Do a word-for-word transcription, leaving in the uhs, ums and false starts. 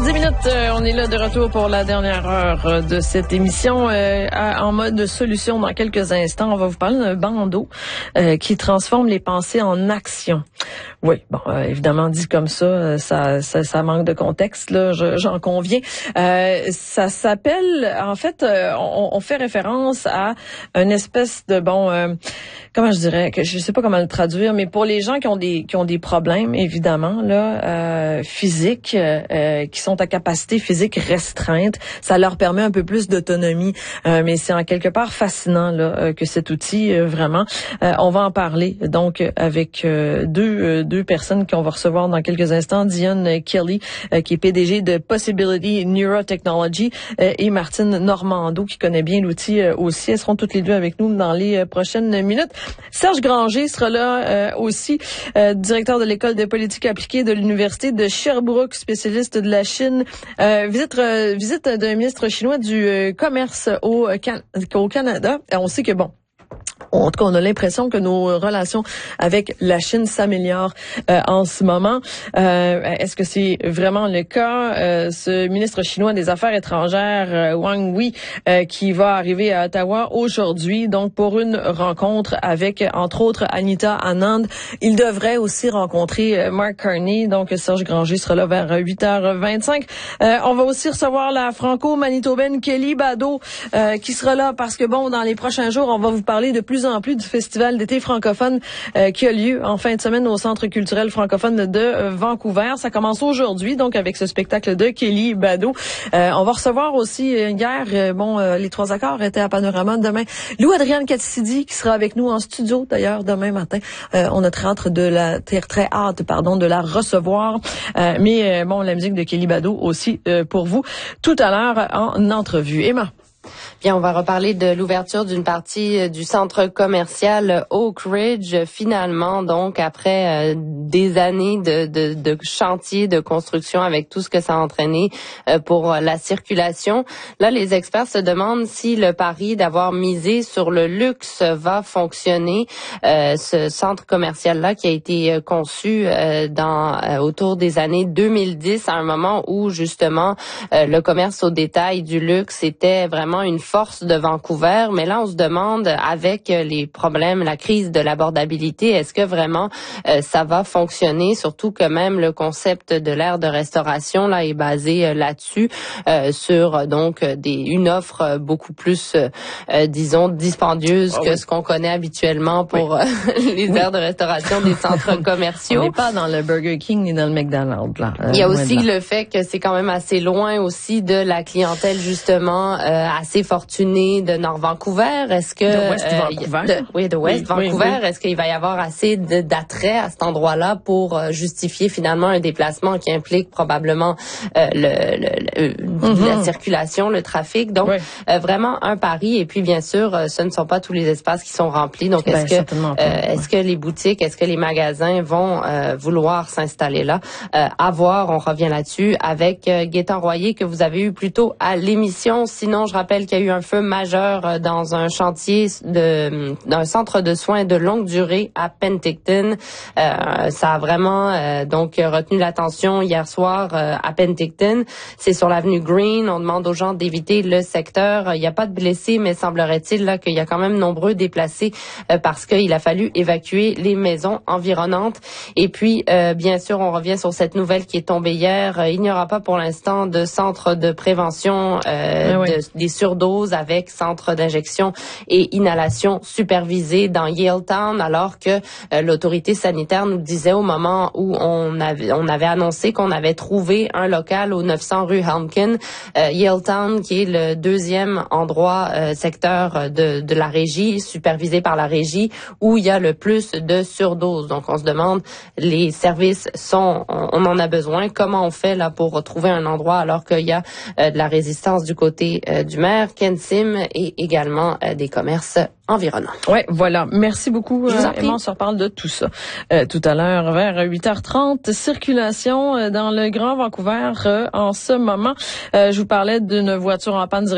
dix minutes, euh, on est là de retour pour la dernière heure de cette émission euh, à, en mode solution. Dans quelques instants, on va vous parler d'un bandeau euh, qui transforme les pensées en action. Oui, bon, euh, évidemment, dit comme ça, ça, ça, ça manque de contexte, là, je, j'en conviens. Euh, ça s'appelle, en fait, euh, on, on fait référence à une espèce de, bon, euh, comment je dirais, que je sais pas comment le traduire, mais pour les gens qui ont des qui ont des problèmes, évidemment, là, euh, physiques, euh, qui sont à capacité physique restreinte, ça leur permet un peu plus d'autonomie. Euh, mais c'est en quelque part fascinant là que cet outil, euh, vraiment. Euh, on va en parler donc avec euh, deux euh, deux personnes qu'on va recevoir dans quelques instants. Dionne Kelly, euh, qui est P D G de Possibility Neurotechnology, euh, et Martine Normando, qui connaît bien l'outil euh, aussi. Elles seront toutes les deux avec nous dans les euh, prochaines minutes. Serge Granger sera là euh, aussi, euh, directeur de l'école de politique appliquée de l'université de Sherbrooke, spécialiste de la Chine. Euh, visite euh, visite d'un ministre chinois du euh, commerce au, Can- au Canada. On sait que bon. En tout cas, on a l'impression que nos relations avec la Chine s'améliorent euh, en ce moment. Euh, est-ce que c'est vraiment le cas? Euh, ce ministre chinois des Affaires étrangères, euh, Wang Yi, euh, qui va arriver à Ottawa aujourd'hui, donc pour une rencontre avec, entre autres, Anita Anand. Il devrait aussi rencontrer euh, Mark Carney, donc Serge Granger sera là vers huit heures vingt-cinq. Euh, on va aussi recevoir la franco-manitobaine Kelly Bado, euh, qui sera là parce que, bon, dans les prochains jours, on va vous parler de plus en plus du festival d'été francophone euh, qui a lieu en fin de semaine au Centre culturel francophone de euh, Vancouver. Ça commence aujourd'hui, donc avec ce spectacle de Kelly Bado. Euh, on va recevoir aussi euh, hier, euh, bon, euh, les trois accords étaient à Panorama demain. Lou-Adrienne Katsidi qui sera avec nous en studio d'ailleurs demain matin. Euh, on a très hâte de la très, très hâte, pardon, de la recevoir. Euh, mais euh, bon, la musique de Kelly Bado aussi euh, pour vous tout à l'heure en entrevue. Emma. Bien, on va reparler de l'ouverture d'une partie du centre commercial Oak Ridge. Finalement, donc, après euh, des années de, de, de chantier, de construction avec tout ce que ça a entraîné euh, pour la circulation, là, les experts se demandent si le pari d'avoir misé sur le luxe va fonctionner. Euh, ce centre commercial-là qui a été conçu euh, dans euh, autour des années deux mille dix, à un moment où, justement, euh, le commerce au détail du luxe était vraiment une force de Vancouver, mais là on se demande avec les problèmes, la crise de l'abordabilité, est-ce que vraiment euh, ça va fonctionner, surtout que même le concept de l'ère de restauration là est basé euh, là-dessus, euh, sur donc des une offre beaucoup plus euh, disons dispendieuse oh, que oui. ce qu'on connaît habituellement pour oui. euh, les oui. aires de restauration des centres commerciaux. On n'est pas dans le Burger King ni dans le McDonald's là. Euh, Il y a aussi le fait que c'est quand même assez loin aussi de la clientèle justement euh, assez fortunée de Nord Vancouver. Est-ce que de West euh, Vancouver, de, oui, de West oui, Vancouver, oui, oui. Est-ce qu'il va y avoir assez de, d'attrait à cet endroit-là pour euh, justifier finalement un déplacement qui implique probablement euh, le, le, le mm-hmm. la circulation, le trafic. Donc oui. euh, vraiment un pari. Et puis bien sûr, euh, ce ne sont pas tous les espaces qui sont remplis. Donc est-ce ben, que euh, est-ce ouais. que les boutiques, est-ce que les magasins vont euh, vouloir s'installer là? Euh, à voir. On revient là-dessus avec euh, Gaétan Royer que vous avez eu plus tôt à l'émission. Sinon, je rappelle qu'il y a eu un feu majeur dans un chantier de d'un centre de soins de longue durée à Penticton. Euh, ça a vraiment euh, donc retenu l'attention hier soir euh, à Penticton. C'est sur l'avenue Green. On demande aux gens d'éviter le secteur. Il n'y a pas de blessés, mais semblerait-il là qu'il y a quand même nombreux déplacés euh, parce qu'il a fallu évacuer les maisons environnantes. Et puis, euh, bien sûr, on revient sur cette nouvelle qui est tombée hier. Il n'y aura pas pour l'instant de centre de prévention euh, oui. de, des surdoses avec centre d'injection et inhalation supervisée dans Yaletown, alors que euh, l'autorité sanitaire nous disait au moment où on avait on avait annoncé qu'on avait trouvé un local au neuf cents rue Helmkin, euh, Yaletown qui est le deuxième endroit euh, secteur de de la régie, supervisé par la régie, où il y a le plus de surdoses. Donc on se demande, les services sont on, on en a besoin, comment on fait là pour retrouver un endroit alors qu'il y a euh, de la résistance du côté euh, du maire Ken Sim et également euh, des commerces environnants. Ouais, voilà. Merci beaucoup. Euh, Emma, on se reparle de tout ça euh, tout à l'heure vers huit heures trente. Circulation euh, dans le Grand Vancouver euh, en ce moment. Euh, je vous parlais d'une voiture en panne directement